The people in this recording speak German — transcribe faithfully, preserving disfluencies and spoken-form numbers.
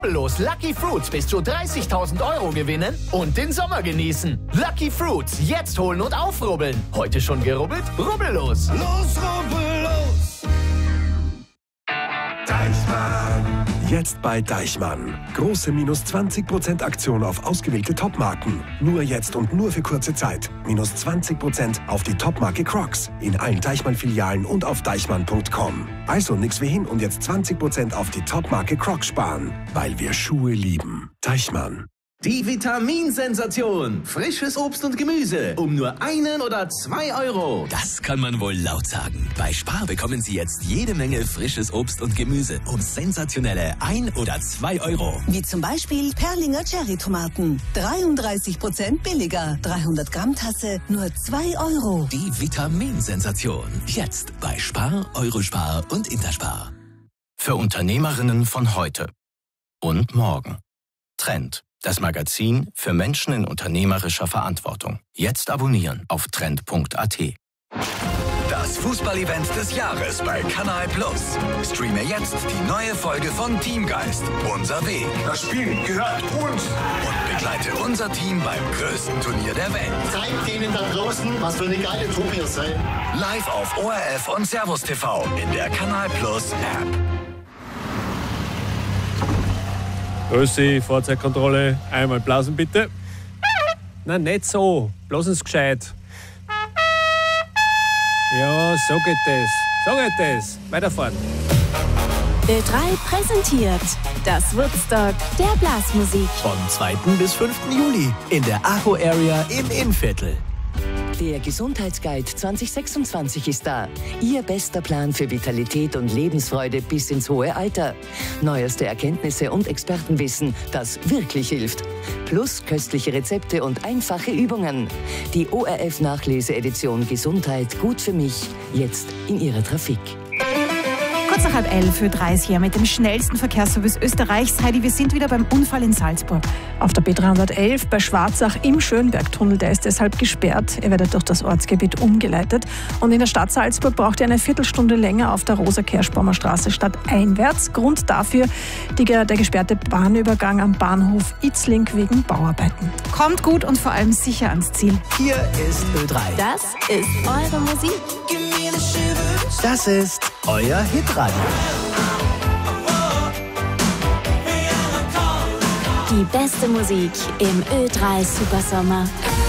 Los Lucky Fruits bis zu dreißigtausend Euro gewinnen und den Sommer genießen. Lucky Fruits, jetzt holen und aufrubbeln. Heute schon gerubbelt? Rubbellos. Los, rubbellos. Deichmann. Jetzt bei Deichmann. Große minus zwanzig Prozent Aktion auf ausgewählte Topmarken. Nur jetzt und nur für kurze Zeit. Minus zwanzig Prozent auf die Topmarke Crocs. In allen Deichmann-Filialen und auf deichmann punkt com. Also nix wie hin und jetzt zwanzig Prozent auf die Topmarke Crocs sparen. Weil wir Schuhe lieben. Deichmann. Die Vitaminsensation. Frisches Obst und Gemüse. Um nur einen oder zwei Euro. Das kann man wohl laut sagen. Bei Spar bekommen Sie jetzt jede Menge frisches Obst und Gemüse um sensationelle ein oder zwei Euro. Wie zum Beispiel Perlinger Cherry-Tomaten. dreiunddreißig Prozent billiger. dreihundert Gramm Tasse, nur zwei Euro. Die Vitaminsensation. Jetzt bei Spar, Eurospar und Interspar. Für Unternehmerinnen von heute und morgen. Trend. Das Magazin für Menschen in unternehmerischer Verantwortung. Jetzt abonnieren auf trend punkt a t. Das Fußballevent des Jahres bei Kanal Plus. Streame jetzt die neue Folge von Teamgeist. Unser Weg. Das Spiel gehört uns. Und begleite unser Team beim größten Turnier der Welt. Zeigt denen da draußen, was für eine geile Truppe ihr seid. Live auf O R F und Servus T V in der Kanal Plus App. Grüß Sie, Fahrzeugkontrolle. Einmal blasen bitte. Nein, nicht so. Blasen Sie gescheit. Ja, so geht das. So geht das. Weiterfahren. Ö drei präsentiert das Woodstock der Blasmusik. Vom zweiten bis fünften Juli in der Acho Area im Innviertel. Der Gesundheitsguide zwanzig sechsundzwanzig ist da. Ihr bester Plan für Vitalität und Lebensfreude bis ins hohe Alter. Neueste Erkenntnisse und Expertenwissen, das wirklich hilft. Plus köstliche Rezepte und einfache Übungen. Die O R F-Nachlese-Edition Gesundheit gut für mich, jetzt in Ihrer Trafik. Kurz nach halb elf für dreißig Jahre mit dem schnellsten Verkehrsservice Österreichs. Heidi, wir sind wieder beim Unfall in Salzburg. Auf der B dreihundertelf bei Schwarzach im Schönbergtunnel, der ist deshalb gesperrt. Ihr werdet durch das Ortsgebiet umgeleitet. Und in der Stadt Salzburg braucht ihr eine Viertelstunde länger auf der Rosa-Kerschbaumer Straße stadteinwärts. Grund dafür die, der gesperrte Bahnübergang am Bahnhof Itzling wegen Bauarbeiten. Kommt gut und vor allem sicher ans Ziel. Hier ist Ö drei. Das ist eure Musik. Das ist euer Hitradio. Die beste Musik im Ö drei Supersommer.